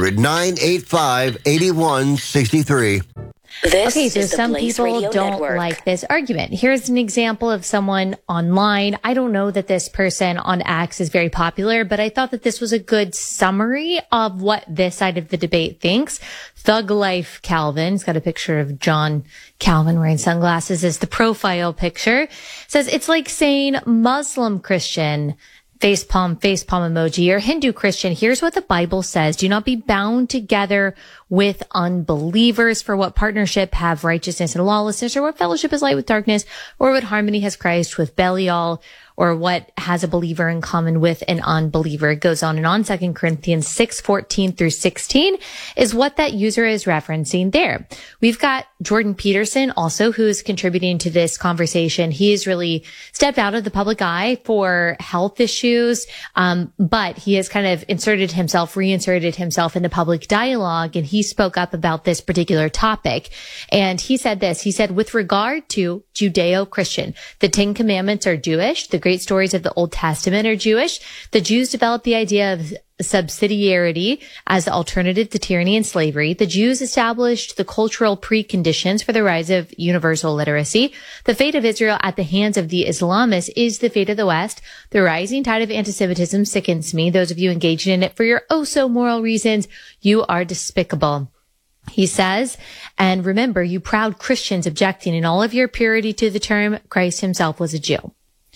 800-985-8163. Okay, so some people don't like this argument. Here's an example of someone online. I don't know that this person on X is very popular, but I thought that this was a good summary of what this side of the debate thinks. Thug Life Calvin, he's got a picture of John Calvin wearing sunglasses as the profile picture. Says it's like saying Muslim Christian, facepalm emoji, or Hindu Christian. Here's what the Bible says. Do not be bound together with unbelievers. For what partnership have righteousness and lawlessness? Or what fellowship is light with darkness? Or what harmony has Christ with Belial? Or what has a believer in common with an unbeliever? It goes on and on. 2 Corinthians 6:14 through 16 is what that user is referencing there. We've got Jordan Peterson also, who's contributing to this conversation. He has really stepped out of the public eye for health issues, but he has kind of reinserted himself into public dialogue, and he spoke up about this particular topic. And he said this. He said, with regard to Judeo-Christian, the 10 Commandments are Jewish. The great stories of the Old Testament are Jewish. The Jews developed the idea of subsidiarity as the alternative to tyranny and slavery. The Jews established the cultural preconditions for the rise of universal literacy. The fate of Israel at the hands of the Islamists is the fate of the West. The rising tide of anti-Semitism sickens me. Those of you engaged in it for your oh-so-moral reasons, you are despicable. He says, and remember, you proud Christians objecting in all of your purity to the term, Christ himself was a Jew.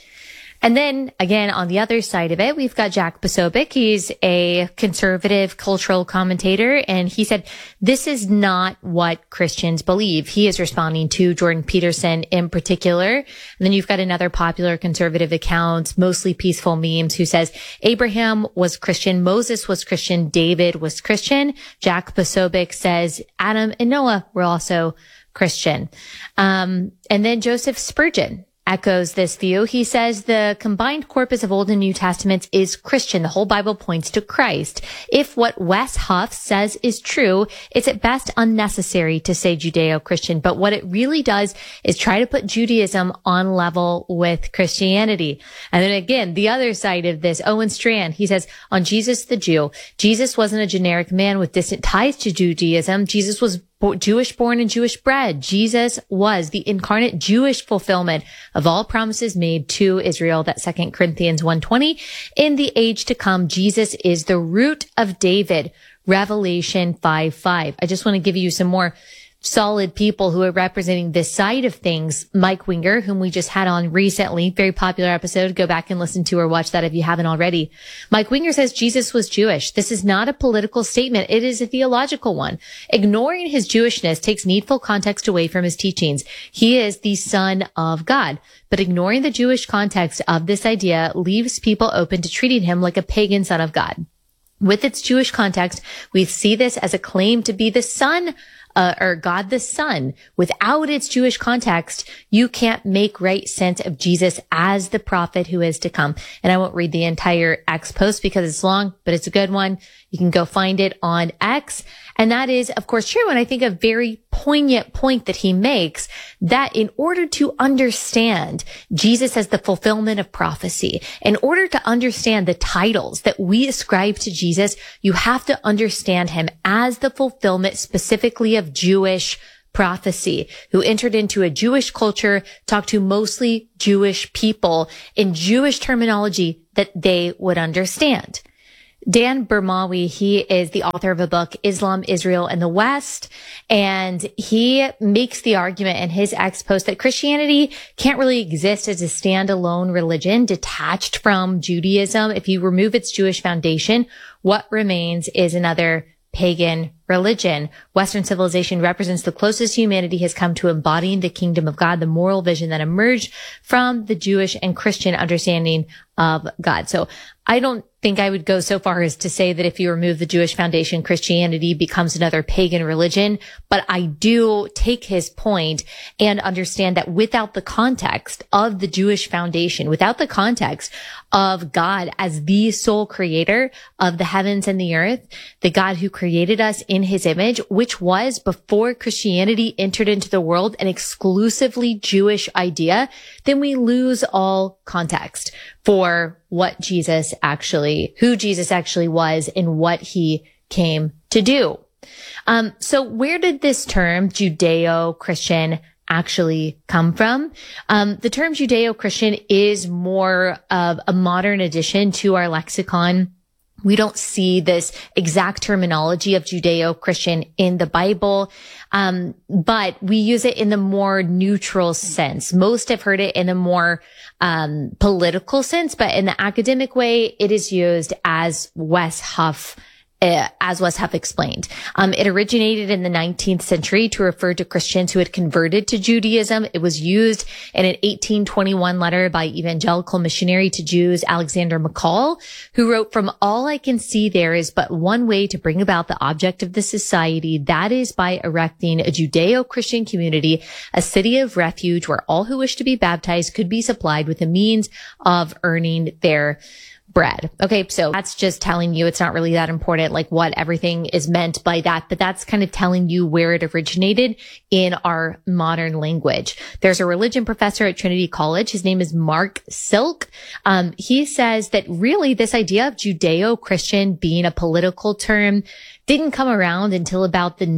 And then again, on the other side of it, we've got Jack Posobiec. He's a conservative cultural commentator, and he said, this is not what Christians believe. He is responding to Jordan Peterson in particular. And then you've got another popular conservative account, mostly peaceful memes, who says, Abraham was Christian, Moses was Christian, David was Christian. Jack Posobiec says Adam and Noah were also Christian. And then Joseph Spurgeon echoes this view. He says the combined corpus of Old and New Testaments is Christian. The whole Bible points to Christ. If what Wes Huff says is true, it's at best unnecessary to say Judeo-Christian. But what it really does is try to put Judaism on level with Christianity. And then again, the other side of this, Owen Strand, he says, on Jesus the Jew, Jesus wasn't a generic man with distant ties to Judaism. Jesus was Jewish born and Jewish bred. Jesus was the incarnate Jewish fulfillment of all promises made to Israel. That 2 Corinthians 1:20. In the age to come, Jesus is the root of David. Revelation 5:5. I just want to give you some more solid people who are representing this side of things. Mike Winger, whom we just had on recently, very popular episode. Go back and listen to or watch that if you haven't already. Mike Winger says Jesus was Jewish. This is not a political statement. It is a theological one. Ignoring his Jewishness takes needful context away from his teachings. He is the Son of God. But ignoring the Jewish context of this idea leaves people open to treating him like a pagan son of God. With its Jewish context, we see this as a claim to be the Son or God the Son. Without its Jewish context, you can't make right sense of Jesus as the prophet who is to come. And I won't read the entire X post because it's long, but it's a good one. You can go find it on X. And that is, of course, true. And I think a very poignant point that he makes, that in order to understand Jesus as the fulfillment of prophecy, in order to understand the titles that we ascribe to Jesus, you have to understand him as the fulfillment specifically of Jewish prophecy, who entered into a Jewish culture, talked to mostly Jewish people in Jewish terminology that they would understand. Dan Bermawi, he is the author of a book, Islam, Israel, and the West. And he makes the argument in his X post that Christianity can't really exist as a standalone religion detached from Judaism. If you remove its Jewish foundation, what remains is another pagan religion. Western civilization represents the closest humanity has come to embodying the kingdom of God, the moral vision that emerged from the Jewish and Christian understanding of God. So I don't think I would go so far as to say that if you remove the Jewish foundation, Christianity becomes another pagan religion. But I do take his point and understand that without the context of the Jewish foundation, without the context of God as the sole creator of the heavens and the earth, the God who created us in his image, which was before Christianity entered into the world an exclusively Jewish idea, then we lose all context for who Jesus actually was and what he came to do. So where did this term Judeo-Christian actually come from? The term Judeo-Christian is more of a modern addition to our lexicon. We don't see this exact terminology of Judeo-Christian in the Bible, but we use it in the more neutral sense. Most have heard it in a more political sense, but in the academic way, it is used as Wes Huff explained. It originated in the 19th century to refer to Christians who had converted to Judaism. It was used in an 1821 letter by evangelical missionary to Jews, Alexander McCall, who wrote, "From all I can see, there is but one way to bring about the object of the society. That is by erecting a Judeo-Christian community, a city of refuge where all who wish to be baptized could be supplied with the means of earning their bread." Okay, so that's just telling you it's not really that important, like what everything is meant by that, but that's kind of telling you where it originated in our modern language. There's a religion professor at Trinity College. His name is Mark Silk. He says that really this idea of Judeo-Christian being a political term didn't come around until about the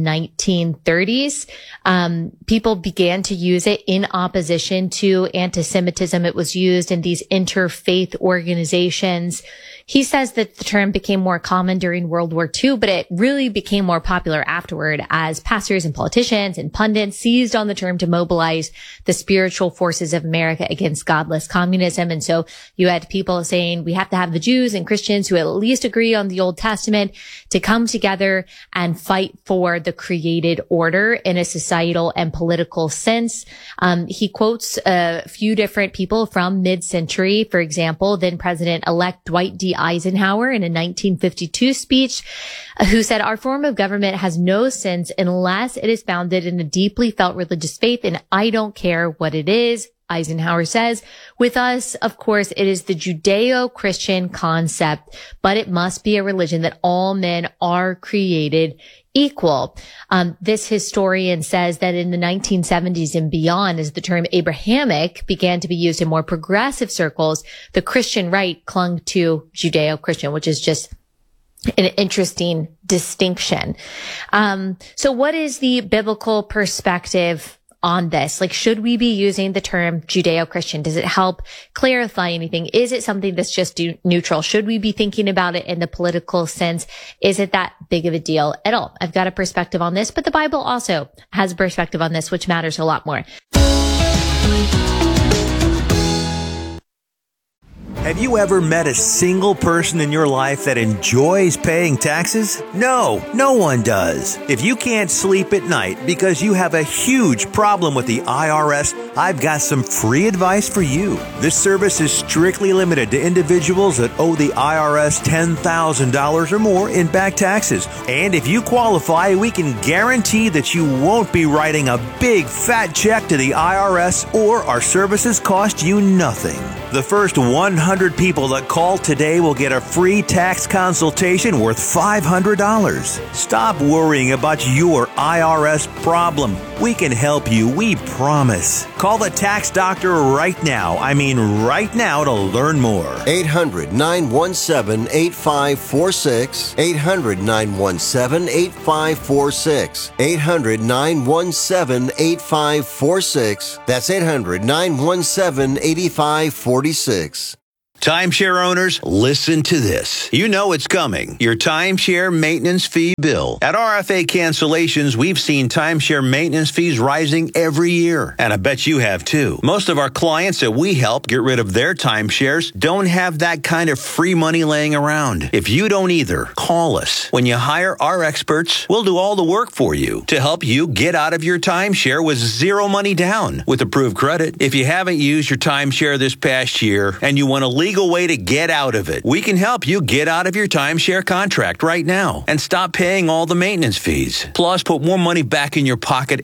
1930s. People began to use it in opposition to anti-Semitism. It was used in these interfaith organizations. He says that the term became more common during World War II, but it really became more popular afterward as pastors and politicians and pundits seized on the term to mobilize the spiritual forces of America against godless communism. And so you had people saying we have to have the Jews and Christians who at least agree on the Old Testament to come together and fight for the created order in a societal and political sense. He quotes a few different people from mid-century. For example, then President-elect Dwight D. Eisenhower in a 1952 speech, who said, "Our form of government has no sense unless it is founded in a deeply felt religious faith, and I don't care what it is." Eisenhower says, "With us, of course, it is the Judeo-Christian concept, but it must be a religion that all men are created equal." This historian says that in the 1970s and beyond, as the term Abrahamic began to be used in more progressive circles, the Christian right clung to Judeo-Christian, which is just an interesting distinction. So what is the biblical perspective on this? Like, should we be using the term Judeo-Christian? Does it help clarify anything? Is it something that's just neutral? Should we be thinking about it in the political sense? Is it that big of a deal at all? I've got a perspective on this, but the Bible also has a perspective on this, which matters a lot more. Have you ever met a single person in your life that enjoys paying taxes? No, no one does. If you can't sleep at night because you have a huge problem with the IRS, I've got some free advice for you. This service is strictly limited to individuals that owe the IRS $10,000 or more in back taxes. And if you qualify, we can guarantee that you won't be writing a big fat check to the IRS, or our services cost you nothing. The first 100 people that call today will get a free tax consultation worth $500. Stop worrying about your IRS problem. We can help you, we promise. Call the tax doctor right now. I mean right now, to learn more. 800-917-8546. 800-917-8546. 800-917-8546. That's 800-917-8546. Timeshare owners, listen to this. You know it's coming. Your timeshare maintenance fee bill. At RFA Cancellations, we've seen timeshare maintenance fees rising every year. And I bet you have too. Most of our clients that we help get rid of their timeshares don't have that kind of free money laying around. If you don't either, call us. When you hire our experts, we'll do all the work for you to help you get out of your timeshare with zero money down with approved credit. If you haven't used your timeshare this past year and you want to leave way to get out of it, we can help you get out of your timeshare contract right now and stop paying all the maintenance fees. Plus, put more money back in your pocket